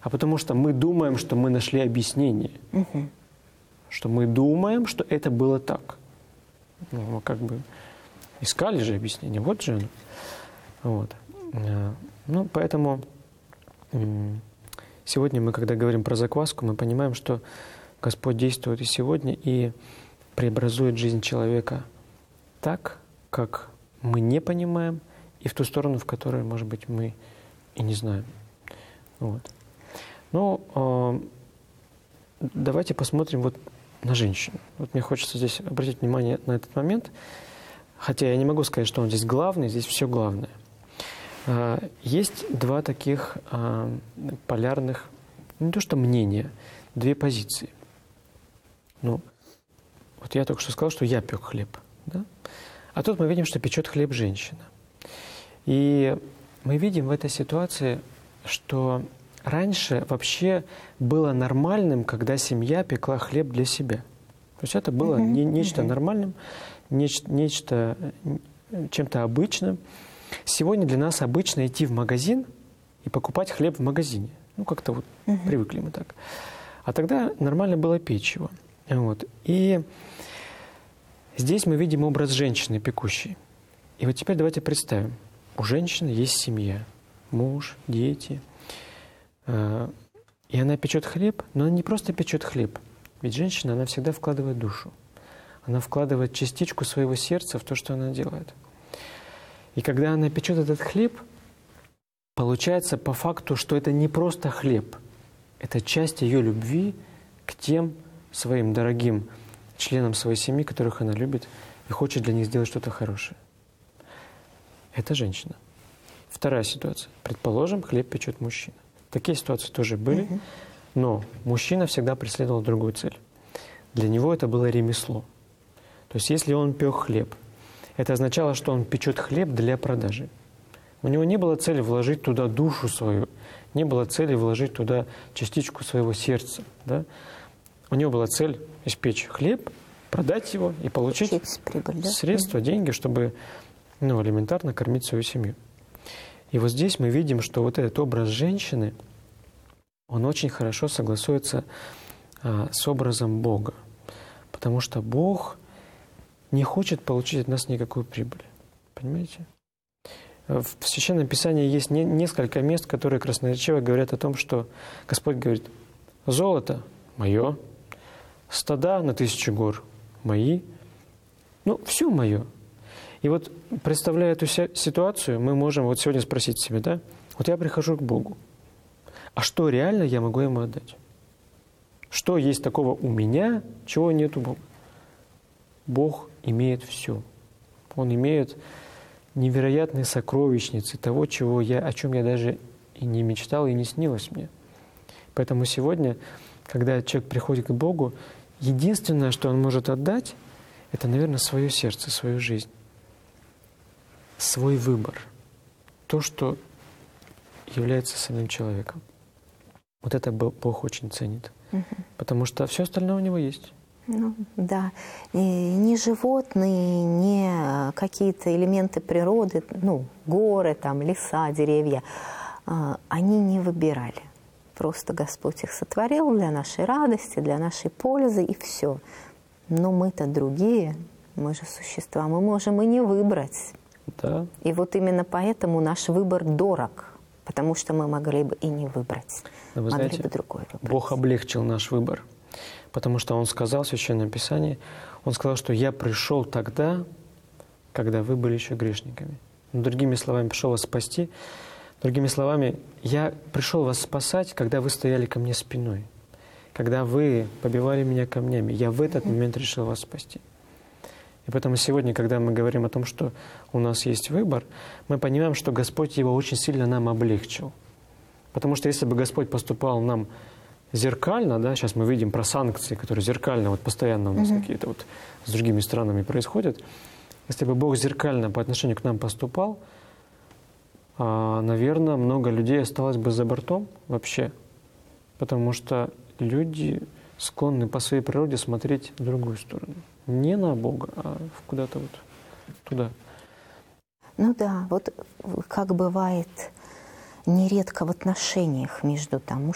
а потому что мы думаем, что мы нашли объяснение. Что мы думаем, что это было так. Ну, как бы искали же объяснение, вот же оно. Вот. Ну, поэтому сегодня мы, когда говорим про закваску, мы понимаем, что Господь действует и сегодня, и преобразует жизнь человека так, как мы не понимаем, и в ту сторону, в которой, может быть, мы и не знаем. Вот. Ну, давайте посмотрим вот на женщину. Вот мне хочется здесь обратить внимание на этот момент, хотя я не могу сказать, что он здесь главный, здесь все главное. Есть два таких полярных, не то что мнения, две позиции. Ну, вот я только что сказал, что я пек хлеб, да? А тут мы видим, что печет хлеб женщина. И мы видим в этой ситуации, что раньше вообще было нормальным, когда семья пекла хлеб для себя. То есть это было нечто нормальным, нечто чем-то обычным. Сегодня для нас обычно идти в магазин и покупать хлеб в магазине. Ну, как-то вот привыкли мы так. А тогда нормально было печь его. Вот. И здесь мы видим образ женщины, пекущей. И вот теперь давайте представим. У женщины есть семья, муж, дети. И она печет хлеб, но она не просто печет хлеб. Ведь женщина, она всегда вкладывает душу. Она вкладывает частичку своего сердца в то, что она делает. И когда она печет этот хлеб, получается по факту, что это не просто хлеб. Это часть ее любви к тем своим дорогим членам своей семьи, которых она любит, и хочет для них сделать что-то хорошее. Это женщина. Вторая ситуация. Предположим, хлеб печет мужчина. Такие ситуации тоже были, но мужчина всегда преследовал другую цель. Для него это было ремесло. То есть если он пек хлеб, это означало, что он печет хлеб для продажи. У него не было цели вложить туда душу свою, не было цели вложить туда частичку своего сердца. Да? У него была цель испечь хлеб, продать его и получить прибыль, да? Средства, деньги, чтобы элементарно кормить свою семью. И вот здесь мы видим, что вот этот образ женщины, он очень хорошо согласуется с образом Бога. Потому что Бог не хочет получить от нас никакую прибыль. Понимаете? В Священном Писании есть несколько мест, которые красноречиво говорят о том, что Господь говорит: золото мое, стада на 1000 гор мои, все мое. И вот, представляя эту ситуацию, мы можем вот сегодня спросить себя, да, вот я прихожу к Богу, а что реально я могу Ему отдать? Что есть такого у меня, чего нет у Бога? Бог имеет все. Он имеет невероятные сокровищницы того, о чем я даже и не мечтал, и не снилось мне. Поэтому сегодня, когда человек приходит к Богу, единственное, что он может отдать, это, наверное, свое сердце, свою жизнь, свой выбор, то, что является самим человеком. Вот это Бог очень ценит, потому что все остальное у него есть. Да, и ни животные, ни какие-то элементы природы, горы, там, леса, деревья, они не выбирали. Просто Господь их сотворил для нашей радости, для нашей пользы, и все. Но мы-то другие, мы же существа, мы можем и не выбрать. Да. И вот именно поэтому наш выбор дорог, потому что мы могли бы и не выбрать. Но вы знаете, бы другой выбрать. Бог облегчил наш выбор, потому что Он сказал в Священном Писании, Он сказал, что «Я пришел тогда, когда вы были еще грешниками». Другими словами, пришел вас спасти. Другими словами, я пришел вас спасать, когда вы стояли ко мне спиной, когда вы побивали меня камнями. Я в этот момент решил вас спасти. И поэтому сегодня, когда мы говорим о том, что у нас есть выбор, мы понимаем, что Господь его очень сильно нам облегчил. Потому что если бы Господь поступал нам зеркально, да, сейчас мы видим про санкции, которые зеркально, вот постоянно у нас какие-то вот с другими странами происходят, если бы Бог зеркально по отношению к нам поступал, наверное, много людей осталось бы за бортом вообще, потому что люди склонны по своей природе смотреть в другую сторону. Не на Бога, а куда-то вот туда. Ну да, вот как бывает нередко в отношениях между